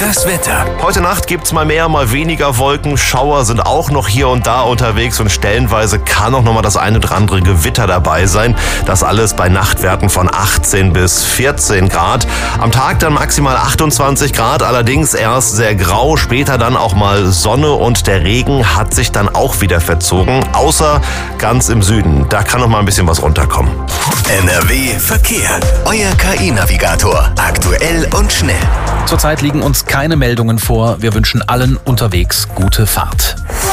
Das Wetter. Heute Nacht gibt's mal mehr, mal weniger Wolken. Schauer sind auch noch hier und da unterwegs und stellenweise kann auch noch mal das eine oder andere Gewitter dabei sein. Das alles bei Nachtwerten von 18 bis 14 Grad. Am Tag dann maximal 28 Grad, allerdings erst sehr grau, später dann auch mal Sonne und der Regen hat sich dann auch wieder verzogen, außer ganz im Süden. Da kann noch mal ein bisschen was runterkommen. NRW Verkehr. Euer KI-Navigator. Aktuell und schnell. Zurzeit liegen uns keine Meldungen vor. Wir wünschen allen unterwegs gute Fahrt.